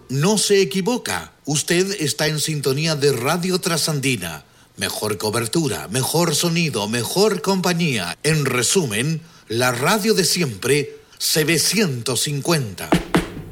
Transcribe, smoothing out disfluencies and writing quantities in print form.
no se equivoca. Usted está en sintonía de Radio Trasandina. Mejor cobertura, mejor sonido, mejor compañía. En resumen, la radio de siempre, CB150.